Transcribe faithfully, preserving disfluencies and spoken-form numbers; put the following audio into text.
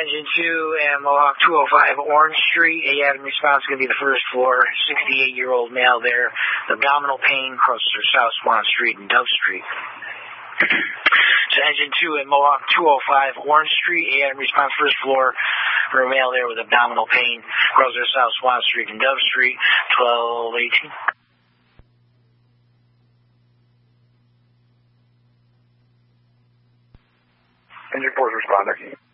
Engine two and Mohawk two oh five Orange Street. A Adam response going to be the first floor. sixty-eight-year-old male there. Abdominal pain, crosses South Swan Street and Dove Street. So Engine two and Mohawk two oh five Orange Street. A Adam response first floor for a male there with abdominal pain, crosses South Swan Street and Dove Street. twelve eighteen. Engine four's responder.